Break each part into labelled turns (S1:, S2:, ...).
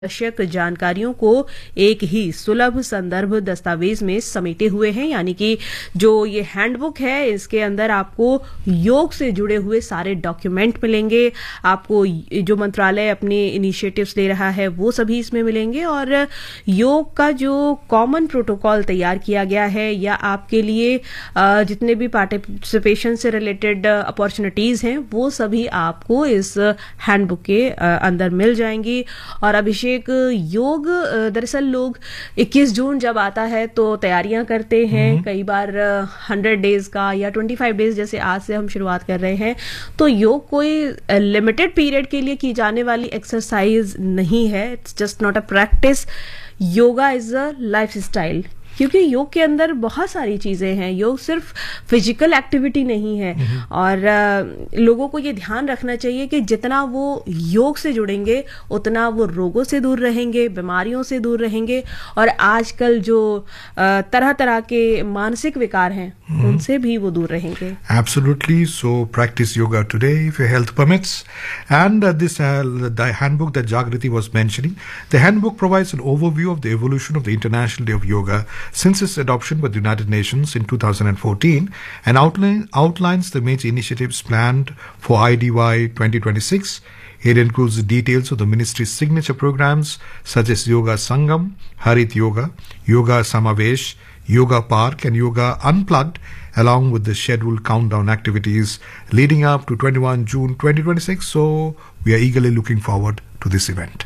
S1: आवश्यक जानकारियों को एक ही सुलभ संदर्भ दस्तावेज में समेटे हुए हैं। यानी कि जो ये हैंडबुक है इसके अंदर आपको योग से जुड़े हुए सारे डॉक्यूमेंट मिलेंगे, आपको जो मंत्रालय अपने इनिशिएटिव्स ले रहा है वो सभी इसमें मिलेंगे, और योग का जो कॉमन प्रोटोकॉल तैयार किया गया है या आपके लिए जितने भी पार्टिसिपेशन से रिलेटेड अपॉर्चुनिटीज हैं वो सभी आपको इस हैंडबुक के अंदर मिल जाएंगी। और अभिषेक, योग दरअसल लोग 21 जून जब आता है तो तैयारियां करते हैं, कई बार 100 डेज का या 25 डेज जैसे आज से हम शुरुआत कर रहे हैं। तो योग कोई लिमिटेड पीरियड के लिए की जाने वाली एक्सरसाइज नहीं है, it's just not a practice. Yoga is a life style, क्योंकि योग के अंदर बहुत सारी चीजें हैं। योग सिर्फ फिजिकल एक्टिविटी नहीं है, और लोगों को ये ध्यान रखना चाहिए कि जितना वो योग से जुड़ेंगे उतना वो रोगों से दूर रहेंगे, बीमारियों से दूर रहेंगे, और आजकल जो तरह तरह के मानसिक विकार हैं उनसे भी वो दूर रहेंगे।
S2: Absolutely. So practice yoga today if your health permits. And the handbook that Jagriti was mentioning, the handbook provides an overview of the evolution of the International Day of Yoga since its adoption by the United Nations in 2014, and outlines the major initiatives planned for IDY 2026. It includes the details of the ministry's signature programs such as Yoga Sangam, Harit Yoga, Yoga Samavesh, Yoga Park, and Yoga Unplugged, along with the scheduled countdown activities leading up to 21 June 2026. So we are eagerly looking forward to this event.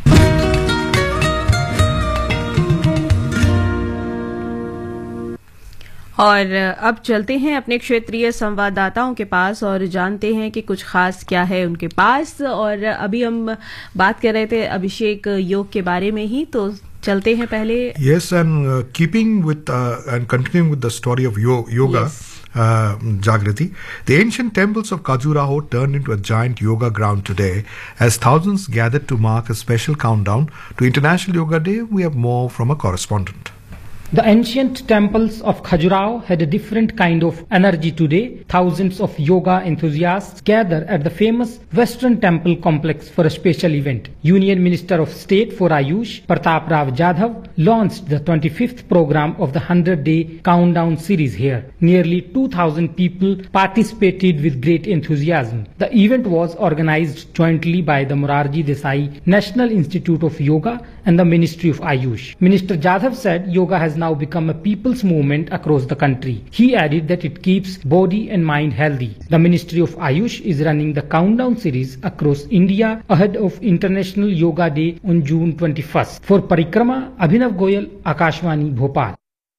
S1: और अब चलते हैं अपने क्षेत्रीय संवाददाताओं के पास और जानते हैं कि कुछ खास क्या है उनके पास। और अभी हम बात कर रहे थे अभिषेक योग के बारे में ही, तो चलते हैं पहले।
S2: Yes, and keeping with and continuing with the story of yoga. Yes. Jagriti, the ancient temples of Khajuraho turned into a giant yoga ground today as thousands gathered to mark a special countdown to International Yoga Day. We have more from a correspondent.
S3: The ancient temples of Khajuraho had a different kind of energy today. Thousands of yoga enthusiasts gather at the famous Western Temple complex for a special event. Union Minister of State for Ayush, Pratap Rao Jadhav, launched the 25th program of the 100-day countdown series here. Nearly 2,000 people participated with great enthusiasm. The event was organized jointly by the Morarji Desai National Institute of Yoga and the Ministry of Ayush. Minister Jadhav said yoga has now become a people's movement across the country. He added that it keeps body and mind healthy. The Ministry of Ayush is running the countdown series across India ahead of International Yoga Day on June 21st. For Parikrama, Abhinav Goyal, Akashvani, Bhopal.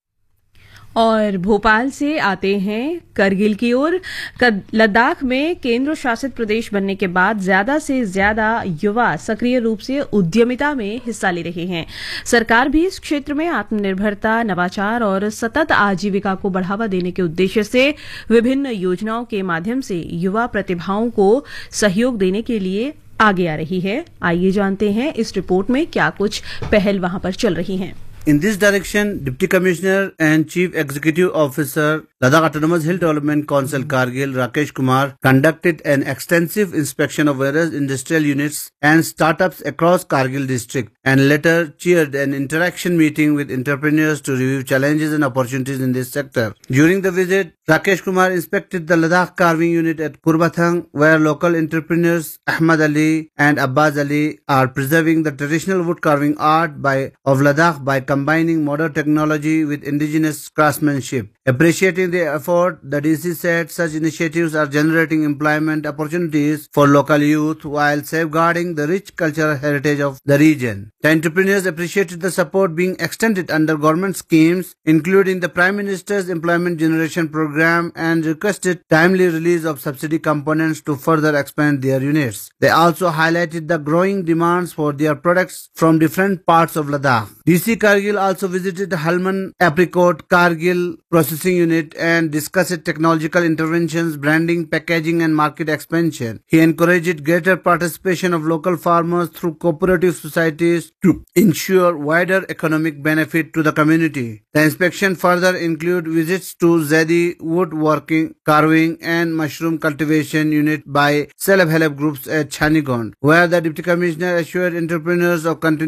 S1: और भोपाल से आते हैं करगिल की ओर। लद्दाख में केंद्र शासित प्रदेश बनने के बाद ज्यादा से ज्यादा युवा सक्रिय रूप से उद्यमिता में हिस्सा ले रहे हैं। सरकार भी इस क्षेत्र में आत्मनिर्भरता, नवाचार और सतत आजीविका को बढ़ावा देने के उद्देश्य से विभिन्न योजनाओं के माध्यम से युवा प्रतिभाओं को सहयोग देने के लिए आगे आ रही है। आइए जानते हैं इस रिपोर्ट में क्या कुछ पहल वहां पर चल रही हैं।
S4: In this direction, Deputy Commissioner and Chief Executive Officer, Ladakh Autonomous Hill Development Council Kargil, Rakesh Kumar, conducted an extensive inspection of various industrial units and startups across Kargil district, and later chaired an interaction meeting with entrepreneurs to review challenges and opportunities in this sector. During the visit, Rakesh Kumar inspected the Ladakh carving unit at Kurbathang, where local entrepreneurs Ahmad Ali and Abbas Ali are preserving the traditional wood carving art of Ladakh by combining modern technology with indigenous craftsmanship. Appreciating the effort, the DC said such initiatives are generating employment opportunities for local youth while safeguarding the rich cultural heritage of the region. The entrepreneurs appreciated the support being extended under government schemes, including the Prime Minister's Employment Generation Program, and requested timely release of subsidy components to further expand their units. They also highlighted the growing demands for their products from different parts of Ladakh. DC Kargil also visited Halman Apricot Kargil Processing Unit and discussed technological interventions, branding, packaging and market expansion. He encouraged greater participation of local farmers through cooperative societies initiatives to ensure wider economic benefit to the community. The inspection further include visits to Zedi woodworking, carving and mushroom cultivation unit by self-help groups at Chanigond, where the Deputy Commissioner assured entrepreneurs of continued